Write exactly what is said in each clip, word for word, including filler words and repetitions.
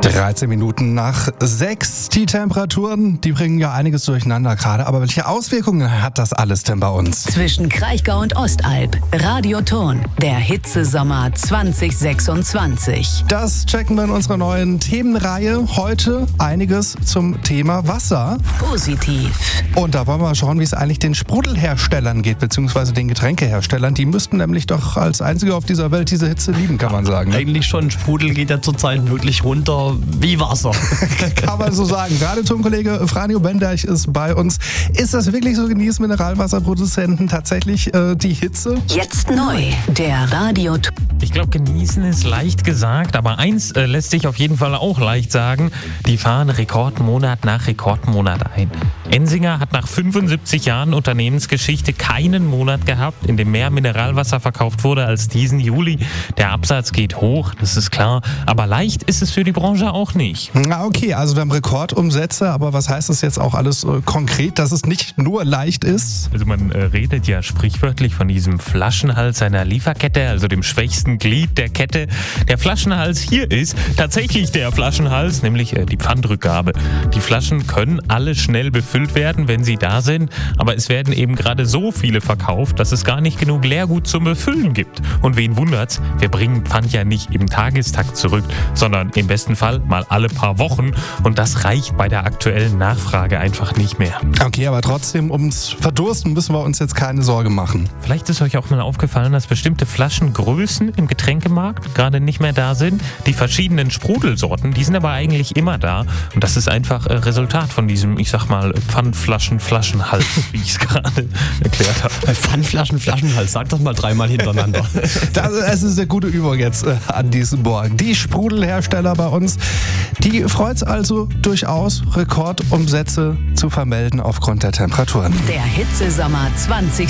dreizehn Minuten nach sechs. Die Temperaturen, die bringen ja einiges durcheinander gerade. Aber welche Auswirkungen hat das alles denn bei uns? Zwischen Kraichgau und Ostalb. Radioton. Der Hitzesommer zwanzig sechsundzwanzig. Das checken wir in unserer neuen Themenreihe. Heute einiges zum Thema Wasser. Positiv. Und da wollen wir mal schauen, wie es eigentlich den Sprudelherstellern geht, beziehungsweise den Getränkeherstellern. Die müssten nämlich doch als einzige auf dieser Welt diese Hitze lieben, kann man sagen. Ne? Eigentlich schon. Sprudel geht ja zurzeit wirklich runter wie Wasser. Kann man so sagen. Radiotonkollege Franjo Bendeich ist bei uns. Ist das wirklich so? Genießen Mineralwasserproduzenten tatsächlich äh, die Hitze? Jetzt neu. Der Radioton. Ich glaube, genießen ist leicht gesagt, aber eins äh, lässt sich auf jeden Fall auch leicht sagen. Die fahren Rekordmonat nach Rekordmonat ein. Ensinger hat nach fünfundsiebzig Jahren Unternehmensgeschichte keinen Monat gehabt, in dem mehr Mineralwasser verkauft wurde als diesen Juli. Der Absatz geht hoch, das ist klar, aber leicht ist es für die Branche auch nicht. Na okay, also wir haben Rekordumsätze, aber was heißt das jetzt auch alles äh, konkret, dass es nicht nur leicht ist? Also man äh, redet ja sprichwörtlich von diesem Flaschenhals einer Lieferkette, also dem schwächsten Glied der Kette. Der Flaschenhals hier ist tatsächlich der Flaschenhals, nämlich äh, die Pfandrückgabe. Die Flaschen können alle schnell befüllt werden, wenn sie da sind, aber es werden eben gerade so viele verkauft, dass es gar nicht genug Leergut zum Befüllen gibt. Und wen wundert's, wir bringen Pfand ja nicht im Tagestakt zurück, sondern im besten Fall mal alle paar Wochen und das reicht bei der aktuellen Nachfrage einfach nicht mehr. Okay, aber trotzdem, ums Verdursten müssen wir uns jetzt keine Sorge machen. Vielleicht ist euch auch mal aufgefallen, dass bestimmte Flaschengrößen im Getränkemarkt gerade nicht mehr da sind. Die verschiedenen Sprudelsorten, die sind aber eigentlich immer da und das ist einfach äh, Resultat von diesem, ich sag mal, Pfandflaschen, Flaschenhals, wie ich es gerade erklärt habe. Pfandflaschen, Flaschenhals, sag das mal dreimal hintereinander. Das, das ist eine gute Übung jetzt äh, an diesem Morgen. Die Sprudelhersteller bei uns, die freut es also durchaus, Rekordumsätze zu vermelden aufgrund der Temperaturen. Der Hitzesommer zwanzig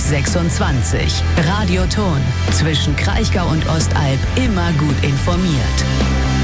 sechsundzwanzig. Radioton. Zwischen Kraichgau und Ostalb immer gut informiert.